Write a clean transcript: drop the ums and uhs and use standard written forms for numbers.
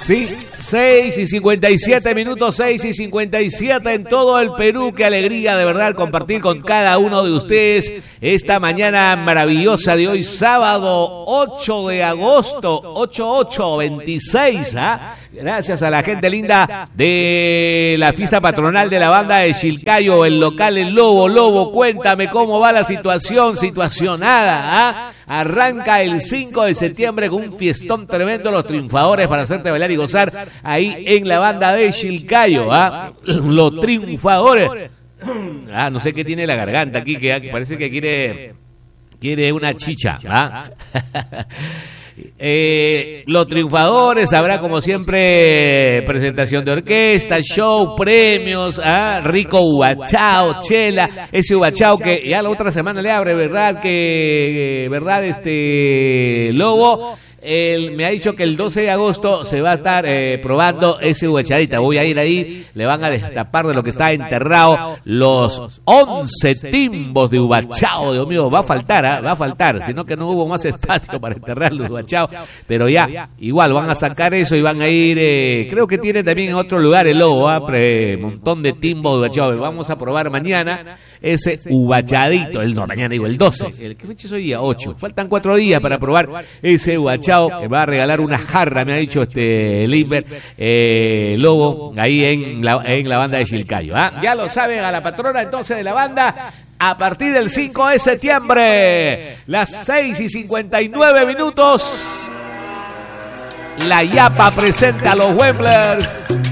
Sí, 6:57, 6:57 en todo el Perú. Qué alegría de verdad compartir con cada uno de ustedes esta mañana maravillosa de hoy, sábado 8 de agosto, 8/8/26, ¿ah? Gracias a la gente linda de la fiesta patronal de la banda de Chilcayo, el local El Lobo. Lobo, cuéntame cómo va la situación, situacionada, ¿ah? Arranca el 5 de septiembre con un fiestón tremendo, los triunfadores para hacerte bailar y gozar ahí en la banda de Chilcayo, ¿ah? Los triunfadores. Ah, no sé qué tiene la garganta aquí, que parece que quiere una chicha, ¿ah? Los triunfadores, habrá como siempre presentación de orquesta, show, premios, rico ubachao, chela, ese ubachao que ya la otra semana le abre, ¿verdad? ¿Verdad, Lobo? Me ha dicho que el 12 de agosto se va a estar probando ese ubachadita. Voy a ir ahí, le van a destapar de lo que está enterrado los 11 timbos de ubachao. Dios mío, va a faltar, sino que no hubo más espacio para enterrar los ubachaos. Pero ya, igual van a sacar eso y van a ir, creo que tiene también en otro lugar el Lobo, montón de timbos de ubachao. Vamos a probar mañana ese ubachadito, mañana digo, el 12. ¿Qué fecha es hoy día? 8. Faltan 4 días para probar ese ubachao. Que va a regalar una jarra, me ha dicho Limber, Lobo, ahí en la banda de Chilcayo. Ya lo saben, a la patrona entonces de la banda, a partir del 5 de septiembre, las 6:59. La Yapa presenta a los Wemblers.